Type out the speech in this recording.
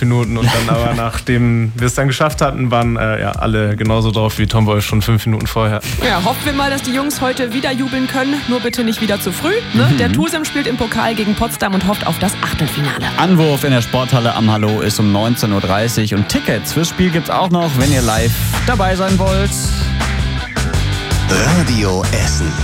Minuten und dann aber nachdem wir es dann geschafft hatten, waren alle genauso drauf wie Tom Wolf schon 5 Minuten vorher. Ja, hoffen wir mal, dass die Jungs heute wieder jubeln können, nur bitte nicht wieder zu früh. Ne? Der TuSim spielt im Pokal gegen Potsdam und hofft auf das Achtelfinale. Anwurf in der Sporthalle am Hallo ist um 19.30 Uhr und Tickets fürs Spiel gibt's auch noch, wenn ihr live dabei sein wollt. Radio Essen.